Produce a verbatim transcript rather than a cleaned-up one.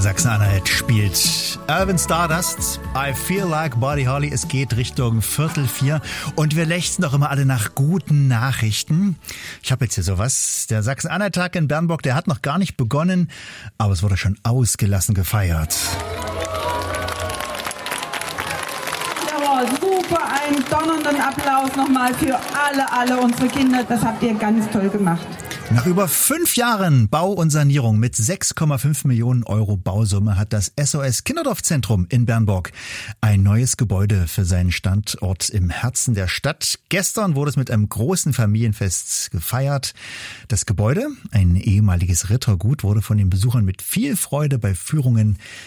Sachsen-Anhalt spielt Alvin Stardust, I Feel Like Buddy Holly. Es geht Richtung Viertel vier und wir lechzen doch immer alle nach guten Nachrichten. Ich habe jetzt hier sowas. Der Sachsen-Anhalt-Tag in Bernburg, der hat noch gar nicht begonnen, aber es wurde schon ausgelassen gefeiert. Jawohl, super, einen donnernden Applaus nochmal für alle, alle unsere Kinder. Das habt ihr ganz toll gemacht. Nach über fünf Jahren Bau und Sanierung mit sechs Komma fünf Millionen Euro Bausumme hat das S O S Kinderdorfzentrum in Bernburg ein neues Gebäude für seinen Standort im Herzen der Stadt. Gestern wurde es mit einem großen Familienfest gefeiert. Das Gebäude, ein ehemaliges Rittergut, wurde von den Besuchern mit viel Freude bei Führungen